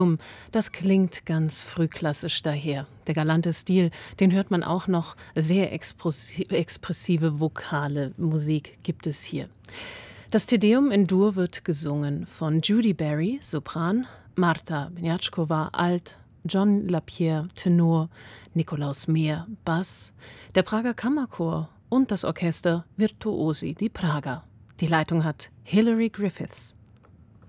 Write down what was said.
Das klingt ganz frühklassisch daher. Der galante Stil, den hört man auch noch. Sehr expressive vokale Musik gibt es hier. Das Te Deum in Dur wird gesungen von Judy Berry, Sopran, Marta Benjatschkova, Alt, John Lapierre, Tenor, Nikolaus Mehr, Bass, der Prager Kammerchor und das Orchester Virtuosi di Praga. Die Leitung hat Hilary Griffiths.